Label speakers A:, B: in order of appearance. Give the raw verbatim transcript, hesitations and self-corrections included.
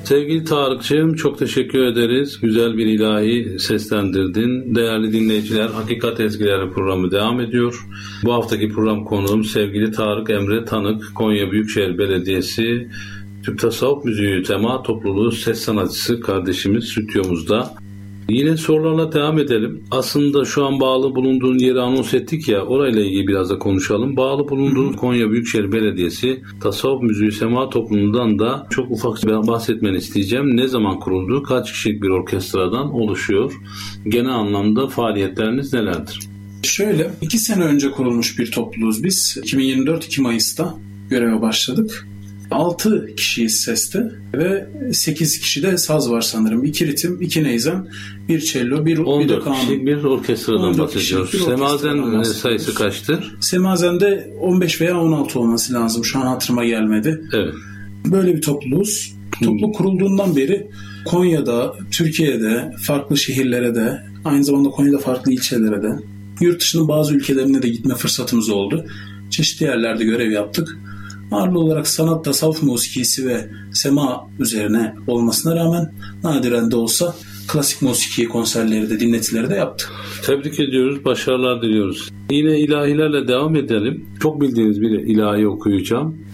A: Sevgili Tarık'cığım, çok teşekkür ederiz. Güzel bir ilahi seslendirdin. Değerli dinleyiciler, Hakikat Ezgileri programı devam ediyor. Bu haftaki program konuğum sevgili Tarık Emre Tanık, Konya Büyükşehir Belediyesi Türk Tasavvuf Müziği Tema Topluluğu ses sanatçısı kardeşimiz stüdyomuzda. Yine sorularla devam edelim. Aslında şu an bağlı bulunduğun yeri anons ettik ya, orayla ilgili biraz da konuşalım. Bağlı bulunduğun Hı-hı. Konya Büyükşehir Belediyesi Tasavvuf Müziği Sema Topluluğundan da çok ufak bahsetmeni isteyeceğim. Ne zaman kuruldu? Kaç kişilik bir orkestradan oluşuyor? Genel anlamda faaliyetleriniz nelerdir?
B: Şöyle, iki sene önce kurulmuş bir topluluğuz biz. iki bin yirmi dört iki Mayıs'ta göreve başladık. altı kişiyiz seste ve sekiz kişi de saz var sanırım. iki ritim, iki neyzen, bir cello, bir, bir de kanun.
A: kişilik bir orkestradan bahsediyoruz. Semazen sayısı kaçtır?
B: Semazen'de on beş veya on altı olması lazım. Şu an hatırıma gelmedi.
A: Evet.
B: Böyle bir topluluğuz. Topluluk kurulduğundan beri Konya'da, Türkiye'de, farklı şehirlere de, aynı zamanda Konya'da farklı ilçelere de, yurt dışının bazı ülkelerine de gitme fırsatımız oldu. Çeşitli yerlerde görev yaptık. Ağırlı olarak sanat, tasavvuf musikisi ve sema üzerine olmasına rağmen nadiren de olsa klasik musiki konserleri de, dinletileri de yaptık.
A: Tebrik ediyoruz, başarılar diliyoruz. Yine ilahilerle devam edelim. Çok bildiğiniz bir ilahi okuyacağım.